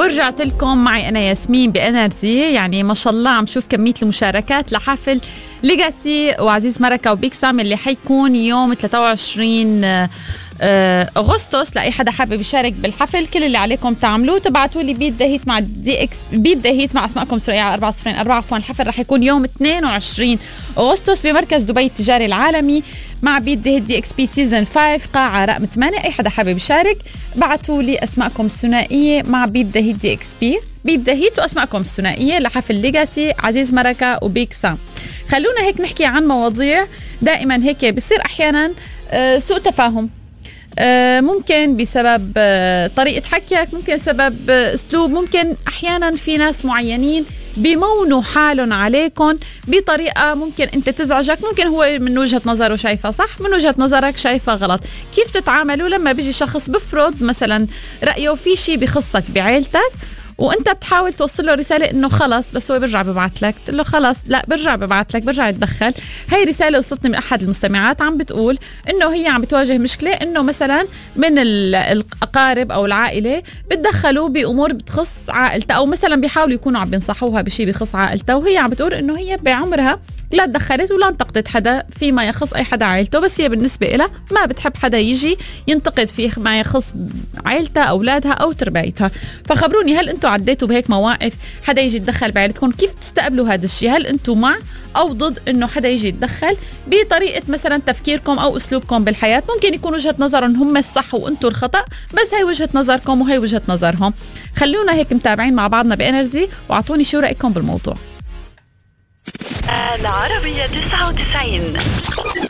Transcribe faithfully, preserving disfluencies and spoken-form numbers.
ورجعت لكم معي أنا ياسمين بإنرجي. يعني ما شاء الله عم شوف كمية المشاركات لحفل ليجاسي وعزيز مركة وبيك سام اللي حيكون يوم ثلاثة وعشرين أغسطس. لأي حدا حابب يشارك بالحفل كل اللي عليكم تعملوه تبعتوا لي بيت دهيت مع دي إكس بيت دهيت مع أسماءكم الثنائية على أربعة صفر أربعة. عفوا الحفل رح يكون يوم اثنين وعشرين أغسطس بمركز دبي التجاري العالمي مع بيت دهيت دي إكس بي سيزن خمسة قاعة رقم ثمانية. أي حدا حابب يشارك بعتوا لي أسماءكم الثنائية مع بيت دهيت دي إكس بي بيت دهيت وأسماءكم الثنائية لحفل ليجاسي عزيز مركة وبيك سام. خلونا هيك نحكي عن مواضيع دائما هيك بصير أحيانا سوء تفاهم، ممكن بسبب طريقة حكيك، ممكن سبب أسلوب، ممكن أحيانا في ناس معينين بيمونوا حالهم عليكم بطريقة ممكن أنت تزعجك، ممكن هو من وجهة نظره شايفة صح، من وجهة نظرك شايفة غلط. كيف تتعاملوا لما بيجي شخص بفرض مثلا رأيه في شيء بخصك بعيلتك وانت بتحاول توصل له رساله انه خلص، بس هو برجع ببعث لك تقول له خلص لا برجع ببعث لك برجع يتدخل. هاي رساله وصلتني من احد المستمعات عم بتقول انه هي عم بتواجه مشكله انه مثلا من الاقارب او العائله بتدخلوا بامور بتخص عائلتها، او مثلا بيحاولوا يكونوا عم بينصحوها بشيء بخص عائلتها، وهي عم بتقول انه هي بعمرها لا تدخلت ولا انتقدت حدا فيما يخص اي حدا عائلته، بس هي بالنسبه لها ما بتحب حدا يجي ينتقد فيه ما يخص عائلتها اولادها او تربيتها. فخبروني هل انتم عديتوا بهيك مواقف حدا يجي يتدخل بعائلتكم؟ كيف تستقبلوا هذا الشيء؟ هل انتم مع او ضد انه حدا يجي يتدخل بطريقه مثلا تفكيركم او اسلوبكم بالحياه؟ ممكن يكون وجهه نظرهم هم الصح وانتم الخطا، بس هي وجهه نظركم وهي وجهه نظرهم. خلونا هيك متابعين مع بعضنا بإنرجي واعطوني شو رايكم بالموضوع. العربية تسعة وتسعين